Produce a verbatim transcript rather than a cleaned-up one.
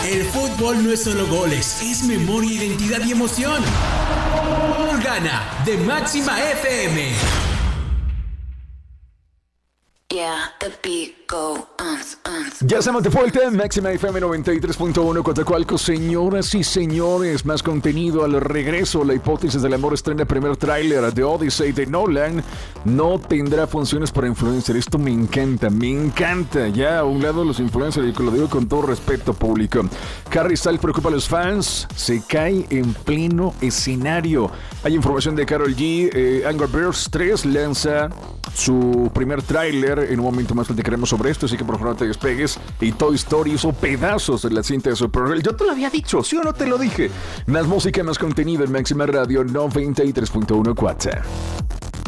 El fútbol no es solo goles, es memoria, identidad y emoción. Gana de Máxima F M. Yeah, the beat go uns, uns. Ya estamos de vuelta en Máxima F M noventa y tres punto uno, Coatzacoalcos. Señoras y señores, más contenido al regreso. La hipótesis del amor estrena primer tráiler de Odyssey de Nolan. No tendrá funciones para influencer. Esto me encanta, me encanta. Ya a un lado los influencers, y lo digo con todo respeto público. Harry Styles preocupa a los fans. Se cae en pleno escenario. Hay información de Karol G. Eh, Angry Birds tres lanza su primer tráiler. En un momento más platicaremos sobre esto, así que por favor no te despegues. Y Toy Story hizo pedazos de la cinta de Supergirl. Yo te lo había dicho, ¿sí o no te lo dije? Más música, más contenido en Máxima Radio noventa y tres punto uno Cuatza.